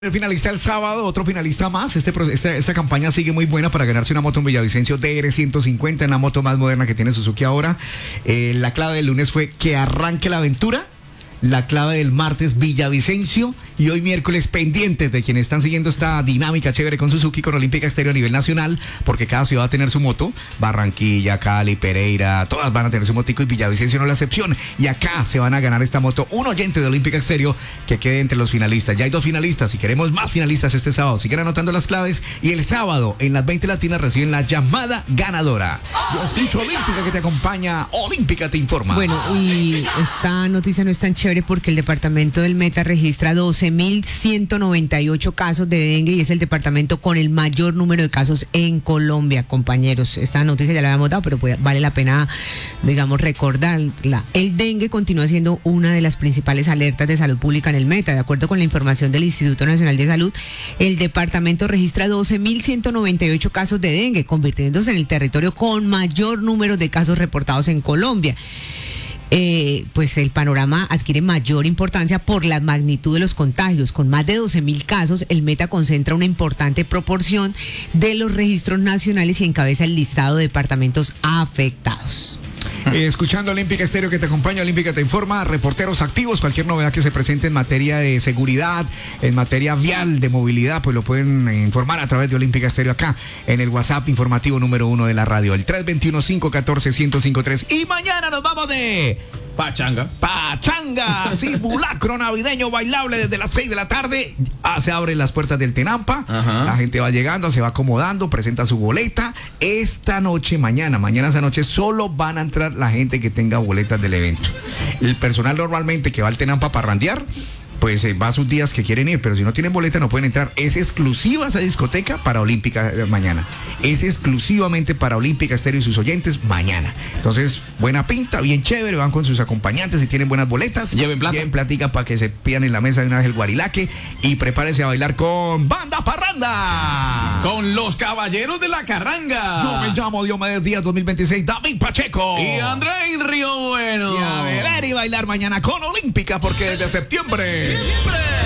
Finalista el sábado, otro finalista más. Esta campaña sigue muy buena para ganarse una moto en Villavicencio DR150, en la moto más moderna que tiene Suzuki ahora. La clave del lunes fue que arranque la aventura. La clave del martes, Villavicencio. Y hoy miércoles, pendientes de quienes están siguiendo esta dinámica chévere con Suzuki, con Olímpica Estéreo a nivel nacional, porque cada ciudad va a tener su moto. Barranquilla, Cali, Pereira, todas van a tener su motico y Villavicencio no es la excepción. Y acá se van a ganar esta moto un oyente de Olímpica Estéreo que quede entre los finalistas. Ya hay 2 finalistas, si queremos más finalistas este sábado, sigan anotando las claves. Y el sábado, en las 20 latinas, reciben la llamada ganadora. Yo escucho Olímpica que te acompaña, Olímpica te informa. Bueno, y esta noticia no es tan chévere porque el departamento del Meta registra 12.198 casos de dengue y es el departamento con el mayor número de casos en Colombia, compañeros. Esta noticia ya la habíamos dado, pero vale la pena, digamos, recordarla. El dengue continúa siendo una de las principales alertas de salud pública en el Meta. De acuerdo con la información del Instituto Nacional de Salud, el departamento registra 12.198 casos de dengue, convirtiéndose en el territorio con mayor número de casos reportados en Colombia. Pues el panorama adquiere mayor importancia por la magnitud de los contagios. Con más de 12.000 casos, el Meta concentra una importante proporción de los registros nacionales y encabeza el listado de departamentos afectados. Escuchando Olímpica Estéreo que te acompaña, Olímpica te informa, reporteros activos, cualquier novedad que se presente en materia de seguridad, en materia vial, de movilidad, pues lo pueden informar a través de Olímpica Estéreo acá, en el WhatsApp informativo número 1 de la radio, el 321-514-1053. Y mañana nos vamos de Pachanga, simulacro navideño bailable desde las 6 de la tarde. Se abren las puertas del Tenampa. Ajá. La gente va llegando, se va acomodando, presenta su boleta. Esta noche, mañana esa noche, solo van a entrar la gente que tenga boletas del evento. El personal normalmente que va al Tenampa a parrandear, pues va a sus días que quieren ir, pero si no tienen boleta no pueden entrar. Es exclusiva esa discoteca para Olímpica mañana. Es exclusivamente para Olímpica Estéreo y sus oyentes mañana. Entonces, buena pinta, bien chévere, van con sus acompañantes y tienen buenas boletas. Lleven plata. Bien platica para que se pidan en la mesa de una vez el guarilaque y prepárense a bailar con Banda Parranda. Con los Caballeros de la Carranga. Yo me llamo Diomedes Díaz 2026, David Pacheco. Y André Río Bueno. Y a beber y bailar mañana con Olímpica porque desde septiembre... ¡Siempre!